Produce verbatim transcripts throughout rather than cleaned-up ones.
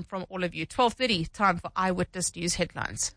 from all of you. twelve thirty, time for Eyewitness News headlines.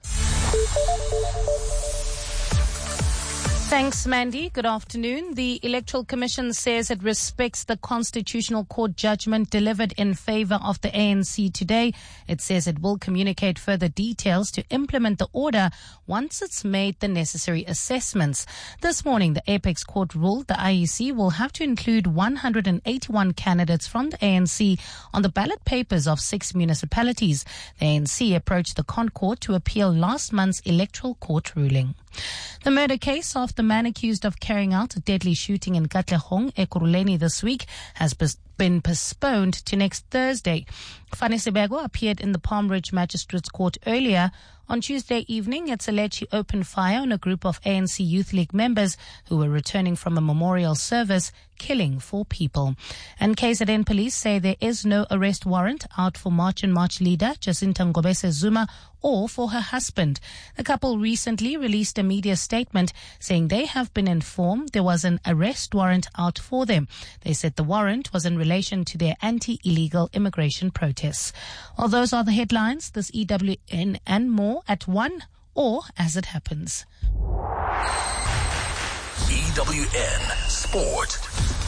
Thanks, Mandy. Good afternoon. The Electoral Commission says it respects the Constitutional Court judgment delivered in favor of the A N C today. It says it will communicate further details to implement the order once it's made the necessary assessments. This morning, the Apex Court ruled the I E C will have to include one hundred eighty-one candidates from the A N C on the ballot papers of six municipalities. The A N C approached the ConCourt to appeal last month's Electoral Court ruling. The murder case of the man accused of carrying out a deadly shooting in Katlehong, Ekurhuleni this week has been postponed to next Thursday. Fani Sebego appeared in the Palm Ridge Magistrates Court earlier. On Tuesday evening, it's alleged he opened fire on a group of A N C Youth League members who were returning from a memorial service, killing four people. And K Z N police say there is no arrest warrant out for March and March leader Jacinta Ngobese Zuma or for her husband. The couple recently released a media statement saying they have been informed there was an arrest warrant out for them. They said the warrant was in relation to their anti-illegal immigration protests. Well, those are the headlines. This E W N and more at one or as it happens. E W N Sport.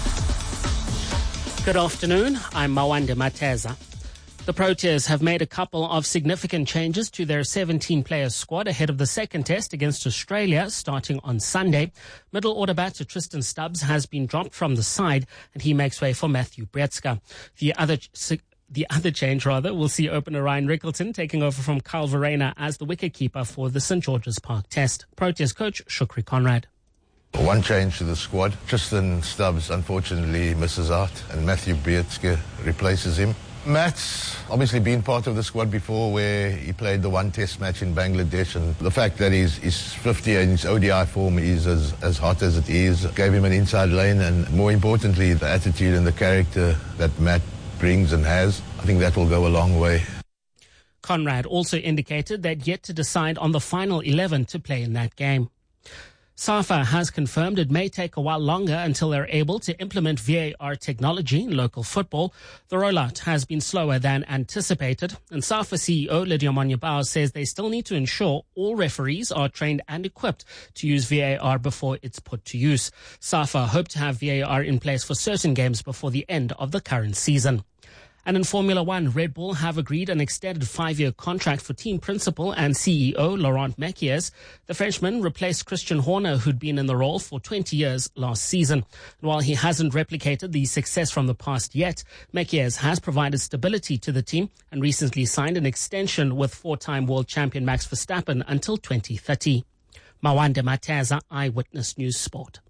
Good afternoon. I'm Mawande Mateza. The Proteas have made a couple of significant changes to their seventeen-player squad ahead of the second test against Australia starting on Sunday. Middle order batter Tristan Stubbs has been dropped from the side and he makes way for Matthew Brezka. The other The other change, rather, will see opener Ryan Rickleton taking over from Kyle Verreynne as the wicketkeeper for the Saint George's Park Test. Proteas coach Shukri Conrad. One change to the squad. Tristan Stubbs unfortunately misses out and Matthew Brezka replaces him. Matt's obviously been part of the squad before where he played the one test match in Bangladesh, and the fact that he's, he's fifty and his O D I form is as, as hot as it is gave him an inside lane, and more importantly the attitude and the character that Matt brings and has. I think that will go a long way. Conrad also indicated they'd yet to decide on the final eleven to play in that game. SAFA has confirmed it may take a while longer until they're able to implement V A R technology in local football. The rollout has been slower than anticipated, and SAFA C E O Lydia Monyabao says they still need to ensure all referees are trained and equipped to use V A R before it's put to use. SAFA hope to have V A R in place for certain games before the end of the current season. And in Formula One, Red Bull have agreed an extended five-year contract for team principal and C E O Laurent Mekies. The Frenchman replaced Christian Horner, who'd been in the role for twenty years last season. And while he hasn't replicated the success from the past yet, Mekies has provided stability to the team and recently signed an extension with four-time world champion Max Verstappen until twenty thirty. Mawande Mateza, Eyewitness News Sport.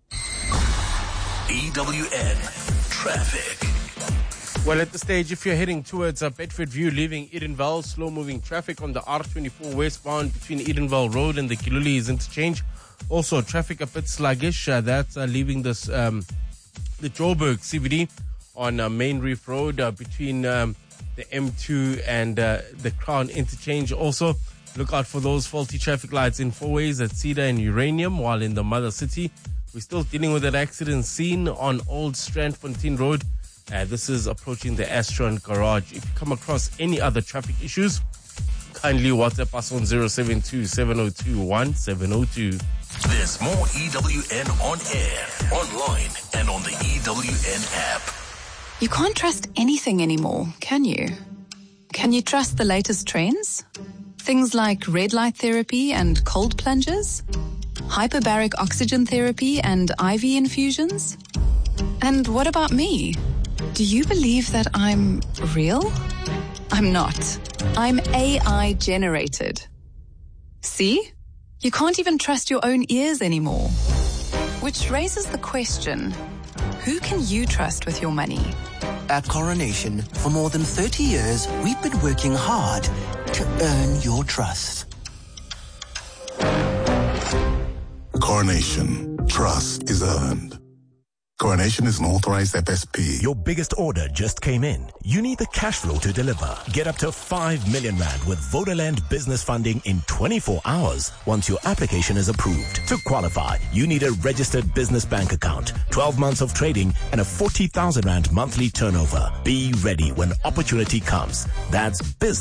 E W N Traffic. Well, at the stage, if you're heading towards uh, Bedford View, leaving Edenvale, slow-moving traffic on the R twenty-four westbound between Edenvale Road and the Kiluli's interchange. Also, traffic a bit sluggish. Uh, that's uh, leaving this um, the Joburg C B D on uh, Main Reef Road uh, between um, the M two and uh, the Crown interchange. Also, look out for those faulty traffic lights in four ways at Cedar and Uranium, while in the Mother City, we're still dealing with that accident scene on Old Strandfontein Road. Uh, this is approaching the Astron Garage. If you come across any other traffic issues, kindly WhatsApp us on zero seven two, seven zero two, one seven zero two. There's more E W N on air, online, and on the E W N app. You can't trust anything anymore, can you? Can you trust the latest trends? Things like red light therapy and cold plunges? Hyperbaric oxygen therapy and I V infusions? And what about me? Do you believe that I'm real? I'm not. I'm A I generated. See? You can't even trust your own ears anymore. Which raises the question, who can you trust with your money? At Coronation, for more than thirty years, we've been working hard to earn your trust. Coronation. Trust is earned. Coronation is an authorized F S P. Your biggest order just came in. You need the cash flow to deliver. Get up to five million rand with Vodaland business funding in twenty-four hours once your application is approved. To qualify, you need a registered business bank account, twelve months of trading, and a forty thousand rand monthly turnover. Be ready when opportunity comes. That's business.